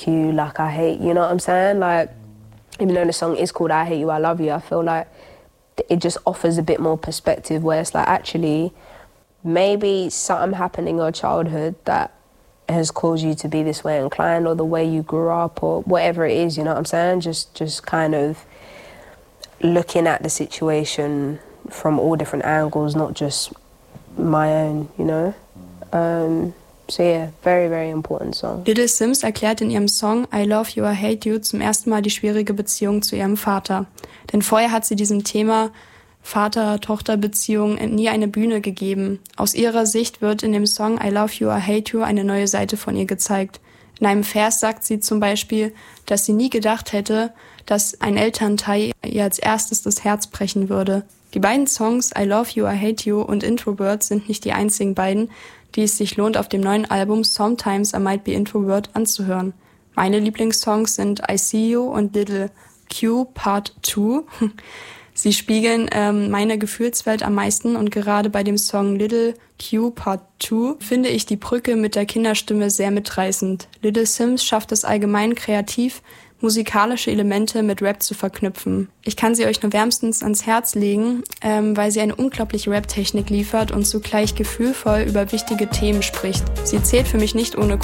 like you like I hate, you know what I'm saying? Like, even though the song is called I Hate You, I Love You, I feel like it just offers a bit more perspective where it's like, actually, maybe something happened in your childhood that has caused you to be this way inclined, or the way you grew up, or whatever it is, you know what I'm saying? Just kind of looking at the situation from all different angles, not just my own, you know? So yeah, very, very important song. Little Simz erklärt in ihrem Song I Love You, I Hate You zum ersten Mal die schwierige Beziehung zu ihrem Vater. Denn vorher hat sie diesem Thema Vater-Tochter-Beziehung nie eine Bühne gegeben. Aus ihrer Sicht wird in dem Song I Love You, I Hate You eine neue Seite von ihr gezeigt. In einem Vers sagt sie zum Beispiel, dass sie nie gedacht hätte, dass ein Elternteil ihr als erstes das Herz brechen würde. Die beiden Songs I Love You, I Hate You und Introvert sind nicht die einzigen beiden, die es sich lohnt, auf dem neuen Album Sometimes I Might Be Introvert anzuhören. Meine Lieblingssongs sind I See You und Little Q Part 2. Sie spiegeln meine Gefühlswelt am meisten, und gerade bei dem Song Little Q Part 2 finde ich die Brücke mit der Kinderstimme sehr mitreißend. Little Simz schafft es allgemein kreativ, musikalische Elemente mit Rap zu verknüpfen. Ich kann sie euch nur wärmstens ans Herz legen, weil sie eine unglaubliche Rap-Technik liefert und zugleich gefühlvoll über wichtige Themen spricht. Sie zählt für mich nicht ohne